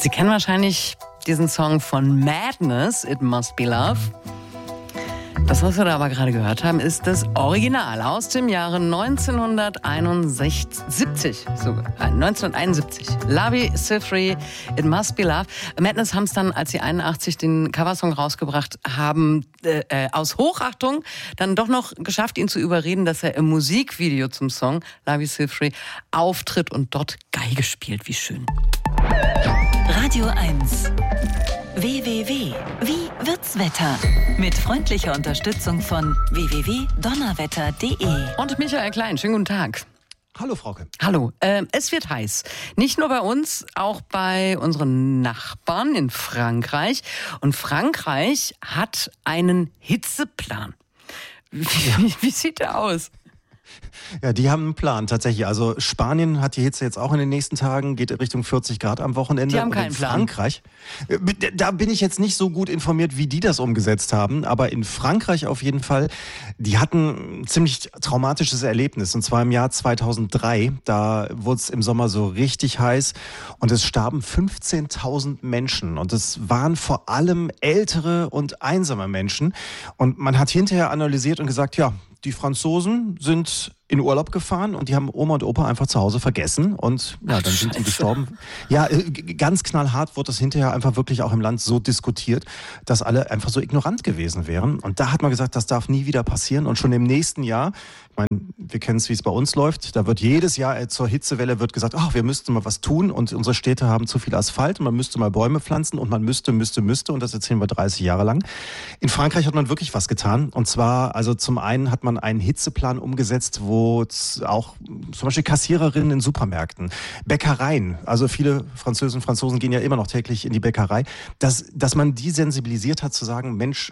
Sie kennen wahrscheinlich diesen Song von Madness, It Must Be Love. Das, was wir da aber gerade gehört haben, ist das Original aus dem Jahre 1971. Labi Siffredi, It Must Be Love. Madness haben es dann, als sie 81 den Coversong rausgebracht haben, aus Hochachtung dann doch noch geschafft, ihn zu überreden, dass er im Musikvideo zum Song Labi Siffredi auftritt und dort Geige spielt. Wie schön. Radio 1. www. Wie wird's Wetter? Mit freundlicher Unterstützung von www.donnerwetter.de. Und Michael Klein, schönen guten Tag. Hallo Frauke. Hallo, es wird heiß. Nicht nur bei uns, auch bei unseren Nachbarn in Frankreich. Und Frankreich hat einen Hitzeplan. Wie sieht der aus? Ja, die haben einen Plan tatsächlich. Also Spanien hat die Hitze jetzt auch in den nächsten Tagen, geht Richtung 40 Grad am Wochenende. Die haben keinen Plan. Frankreich, da bin ich jetzt nicht so gut informiert, wie die das umgesetzt haben. Aber in Frankreich auf jeden Fall, die hatten ein ziemlich traumatisches Erlebnis. Und zwar im Jahr 2003, da wurde es im Sommer so richtig heiß und es starben 15.000 Menschen. Und es waren vor allem ältere und einsame Menschen. Und man hat hinterher analysiert und gesagt, ja, die Franzosen sind in Urlaub gefahren und die haben Oma und Opa einfach zu Hause vergessen und ja, dann sind die gestorben. Ja, ganz knallhart wurde das hinterher einfach wirklich auch im Land so diskutiert, dass alle einfach so ignorant gewesen wären. Und da hat man gesagt, das darf nie wieder passieren. Und schon im nächsten Jahr, ich meine, wir kennen es, wie es bei uns läuft, da wird jedes Jahr zur Hitzewelle wird gesagt, ach, wir müssten mal was tun und unsere Städte haben zu viel Asphalt und man müsste mal Bäume pflanzen und man müsste und das erzählen wir 30 Jahre lang. In Frankreich hat man wirklich was getan und zwar, also zum einen hat man einen Hitzeplan umgesetzt, wo auch zum Beispiel Kassiererinnen in Supermärkten, Bäckereien, also viele Französinnen und Franzosen gehen ja immer noch täglich in die Bäckerei, dass man die sensibilisiert hat zu sagen, Mensch,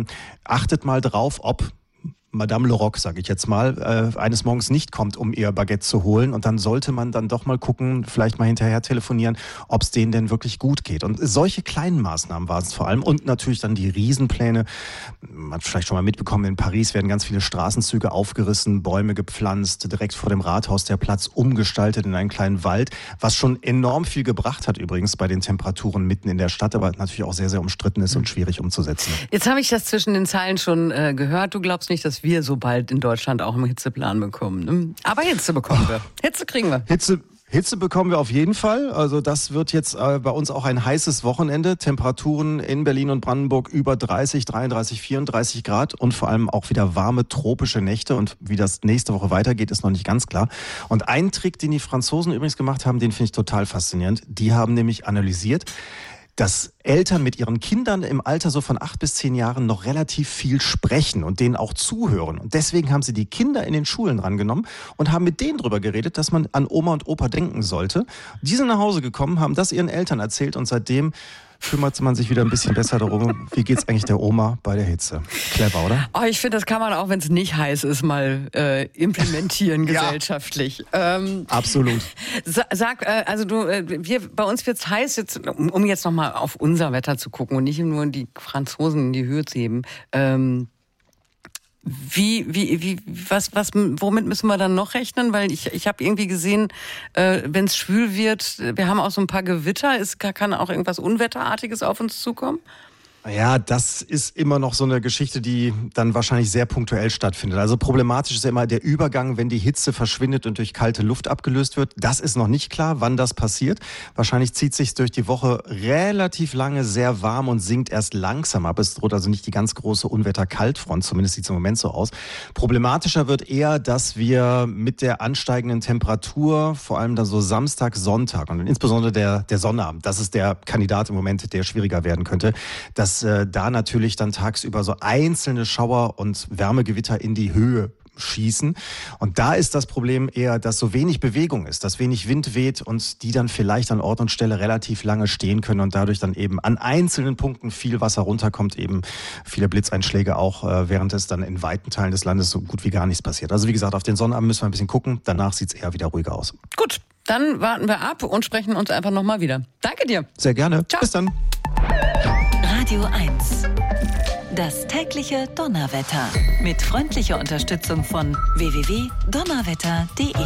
achtet mal drauf, ob Madame Leroc, sage ich jetzt mal, eines Morgens nicht kommt, um ihr Baguette zu holen. Und dann sollte man dann doch mal gucken, vielleicht mal hinterher telefonieren, ob es denen denn wirklich gut geht. Und solche kleinen Maßnahmen waren es vor allem. Und natürlich dann die Riesenpläne. Man hat vielleicht schon mal mitbekommen, in Paris werden ganz viele Straßenzüge aufgerissen, Bäume gepflanzt, direkt vor dem Rathaus der Platz umgestaltet in einen kleinen Wald, was schon enorm viel gebracht hat übrigens bei den Temperaturen mitten in der Stadt, aber natürlich auch sehr, sehr umstritten ist und schwierig umzusetzen. Jetzt habe ich das zwischen den Zeilen schon gehört. Du glaubst nicht, dass wir so bald in Deutschland auch einen Hitzeplan bekommen. Ne? Aber Hitze bekommen wir. Hitze kriegen wir. Hitze bekommen wir auf jeden Fall. Also das wird jetzt bei uns auch ein heißes Wochenende. Temperaturen in Berlin und Brandenburg über 30, 33, 34 Grad und vor allem auch wieder warme tropische Nächte. Und wie das nächste Woche weitergeht, ist noch nicht ganz klar. Und ein Trick, den die Franzosen übrigens gemacht haben, den finde ich total faszinierend. Die haben nämlich analysiert, dass Eltern mit ihren Kindern im Alter so von 8 bis 10 Jahren noch relativ viel sprechen und denen auch zuhören. Und deswegen haben sie die Kinder in den Schulen rangenommen und haben mit denen drüber geredet, dass man an Oma und Opa denken sollte. Die sind nach Hause gekommen, haben das ihren Eltern erzählt und seitdem kümmert man sich wieder ein bisschen besser darum, wie geht's eigentlich der Oma bei der Hitze. Clever, oder? Oh, ich finde, das kann man auch, wenn es nicht heiß ist, mal implementieren gesellschaftlich. Absolut. Sag, also bei uns wird's heiß, jetzt, um jetzt nochmal auf unser Wetter zu gucken und nicht nur die Franzosen in die Höhe zu heben. Womit müssen wir dann noch rechnen? Weil ich habe irgendwie gesehen, wenn es schwül wird, wir haben auch so ein paar Gewitter, kann auch irgendwas Unwetterartiges auf uns zukommen? Ja, das ist immer noch so eine Geschichte, die dann wahrscheinlich sehr punktuell stattfindet. Also problematisch ist ja immer der Übergang, wenn die Hitze verschwindet und durch kalte Luft abgelöst wird. Das ist noch nicht klar, wann das passiert. Wahrscheinlich zieht sich durch die Woche relativ lange sehr warm und sinkt erst langsam ab. Es droht also nicht die ganz große Unwetter-Kaltfront, zumindest sieht es im Moment so aus. Problematischer wird eher, dass wir mit der ansteigenden Temperatur, vor allem dann so Samstag, Sonntag und insbesondere der Sonnabend, das ist der Kandidat im Moment, der schwieriger werden könnte, dass da natürlich dann tagsüber so einzelne Schauer und Wärmegewitter in die Höhe schießen. Und da ist das Problem eher, dass so wenig Bewegung ist, dass wenig Wind weht und die dann vielleicht an Ort und Stelle relativ lange stehen können und dadurch dann eben an einzelnen Punkten viel Wasser runterkommt, eben viele Blitzeinschläge auch, während es dann in weiten Teilen des Landes so gut wie gar nichts passiert. Also wie gesagt, auf den Sonnabend müssen wir ein bisschen gucken, danach sieht es eher wieder ruhiger aus. Gut, dann warten wir ab und sprechen uns einfach nochmal wieder. Danke dir. Sehr gerne. Ciao. Bis dann. Radio 1. Das tägliche Donnerwetter. Mit freundlicher Unterstützung von www.donnerwetter.de.